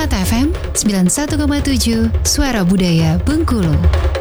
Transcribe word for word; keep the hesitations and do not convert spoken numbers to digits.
Fat F M sembilan puluh satu koma tujuh Suara Budaya Bengkulu.